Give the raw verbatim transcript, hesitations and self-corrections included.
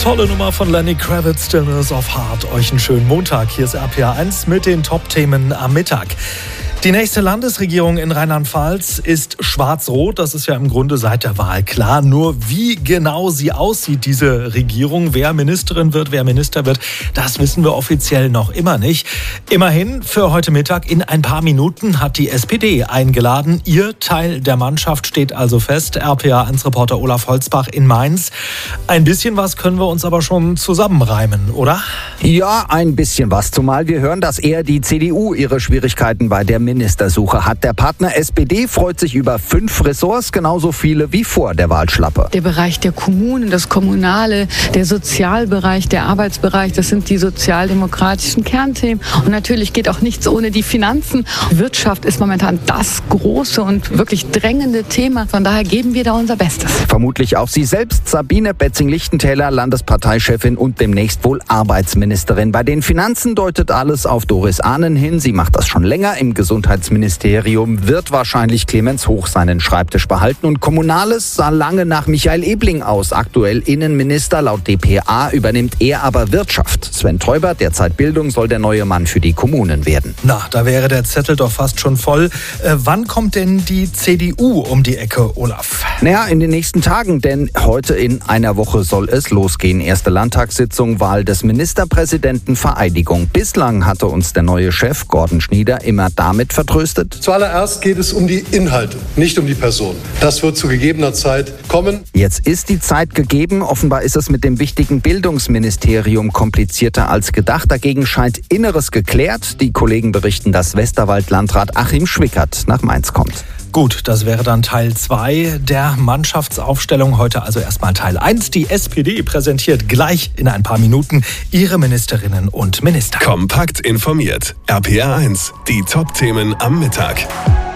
Tolle Nummer von Lenny Kravitz, Stillness of Heart. Euch einen schönen Montag. Hier ist R P R eins mit den Top-Themen am Mittag. Die nächste Landesregierung in Rheinland-Pfalz ist schwarz-rot. Das ist ja im Grunde seit der Wahl klar. Nur wie genau sie aussieht, diese Regierung, wer Ministerin wird, wer Minister wird, das wissen wir offiziell noch immer nicht. Immerhin, für heute Mittag in ein paar Minuten hat die S P D eingeladen. Ihr Teil der Mannschaft steht also fest. R P R eins Reporter Olaf Holzbach in Mainz. Ein bisschen was können wir uns aber schon zusammenreimen, oder? Ja, ein bisschen was. Zumal wir hören, dass eher die C D U ihre Schwierigkeiten bei der Ministersuche hat. Der Partner S P D freut sich über fünf Ressorts, genauso viele wie vor der Wahlschlappe. Der Bereich der Kommunen, das Kommunale, der Sozialbereich, der Arbeitsbereich, das sind die sozialdemokratischen Kernthemen. Und natürlich geht auch nichts ohne die Finanzen. Wirtschaft ist momentan das große und wirklich drängende Thema. Von daher geben wir da unser Bestes. Vermutlich auch sie selbst, Sabine Betzing-Lichtentäler, Landesparteichefin und demnächst wohl Arbeitsministerin. Bei den Finanzen deutet alles auf Doris Ahnen hin. Sie macht das schon länger im Gesundheitsministerium. Gesundheitsministerium wird wahrscheinlich Clemens Hoch seinen Schreibtisch behalten. Und Kommunales sah lange nach Michael Ebling aus. Aktuell Innenminister, laut D P A übernimmt er aber Wirtschaft. Sven Teubert, derzeit Bildung, soll der neue Mann für die Kommunen werden. Na, da wäre der Zettel doch fast schon voll. Äh, wann kommt denn die C D U um die Ecke, Olaf? Naja, in den nächsten Tagen, denn heute in einer Woche soll es losgehen. Erste Landtagssitzung, Wahl des Ministerpräsidenten, Vereidigung. Bislang hatte uns der neue Chef, Gordon Schnieder, immer damit vertröstet. Zuallererst geht es um die Inhalte, nicht um die Person. Das wird zu gegebener Zeit kommen. Jetzt ist die Zeit gegeben. Offenbar ist es mit dem wichtigen Bildungsministerium komplizierter als gedacht. Dagegen scheint Inneres geklärt. Die Kollegen berichten, dass Westerwald-Landrat Achim Schwickert nach Mainz kommt. Gut, das wäre dann Teil zwei der Mannschaftsaufstellung. Heute also erstmal Teil eins. Die S P D präsentiert gleich in ein paar Minuten ihre Ministerinnen und Minister. Kompakt informiert. R P R eins, die Top-Themen am Mittag.